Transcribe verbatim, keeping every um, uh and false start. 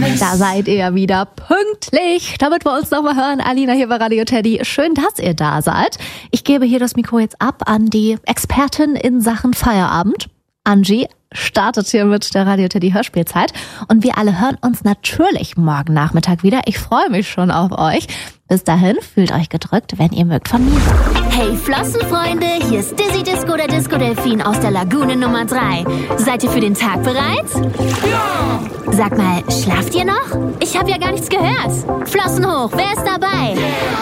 Da seid ihr wieder pünktlich, damit wir uns nochmal hören. Alina hier bei Radio Teddy. Schön, dass ihr da seid. Ich gebe hier das Mikro jetzt ab an die Expertin in Sachen Feierabend. Angie startet hier mit der Radio Teddy Hörspielzeit. Und wir alle hören uns natürlich morgen Nachmittag wieder. Ich freue mich schon auf euch. Bis dahin, fühlt euch gedrückt, wenn ihr mögt von mir. Hey Flossenfreunde, hier ist Dizzy Disco, der Disco-Delfin aus der Lagune Nummer drei. Seid ihr für den Tag bereit? Ja! Sag mal, schlaft ihr noch? Ich habe ja gar nichts gehört. Flossen hoch, wer ist dabei? Yeah.